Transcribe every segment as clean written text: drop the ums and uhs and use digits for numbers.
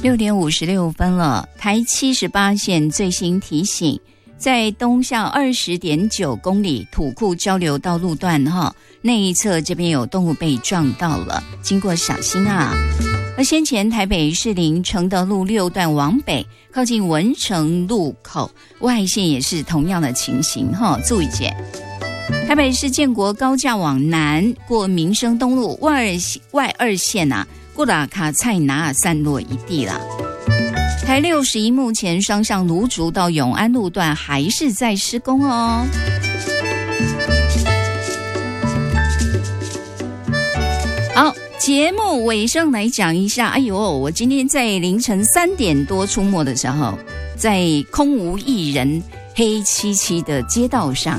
6点56分了，台78线最新提醒，在东向20.9公里土库交流道路段那一侧这边有动物被撞到了，经过小心啊。而先前台北士林承德路6段往北靠近文成路口外线也是同样的情形注意些。台北市建国高架往南过民生东路外二线过了卡蔡拿散落一地了。台61目前双向芦竹到永安路段还是在施工哦。好，节目尾声来讲一下，我今天在凌晨3点多出没的时候，在空无一人黑漆漆的街道上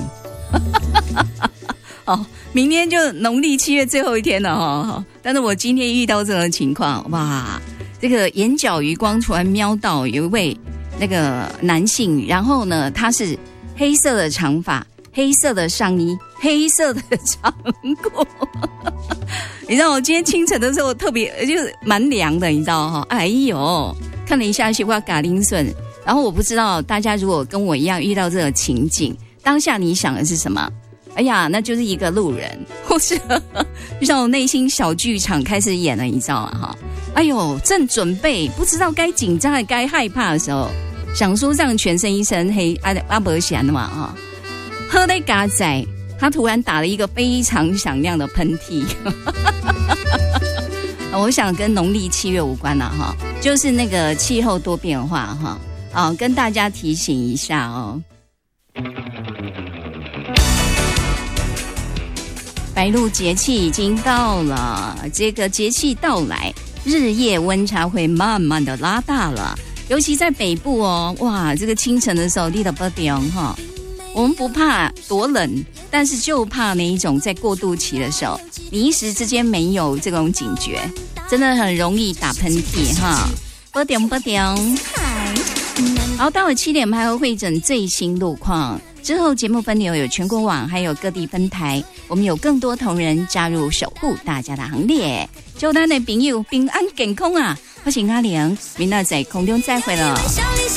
明天就农历7月最后一天了但是我今天遇到这种情况，哇，这个眼角余光突然瞄到有一位那个男性，然后呢他是黑色的长发，黑色的上衣，黑色的长裤你知道我今天清晨的时候特别就是蛮凉的，你知道看了一下西瓜嘎铃顺，然后我不知道大家如果跟我一样遇到这个情景，当下你想的是什么？那就是一个路人，或是就像我内心小剧场开始演了，你知道吗？正准备不知道该紧张还该害怕的时候，想说让全身一身黑阿伯贤的嘛喝那嘎仔，他突然打了一个非常响亮的喷嚏我想跟农历7月无关了就是那个气候多变化跟大家提醒一下白露节气已经到了，这个节气到来，日夜温差会慢慢的拉大了，尤其在北部哇，这个清晨的时候你都不懂我们不怕多冷，但是就怕那一种在过渡期的时候，你一时之间没有这种警觉，真的很容易打喷嚏不懂。好，待会7点半会诊最新路况。之后节目分流有全国网还有各地分台，我们有更多同仁加入守护大家的行列，祝咱的朋友平安健康我是阿玲，明仔在空中再会了。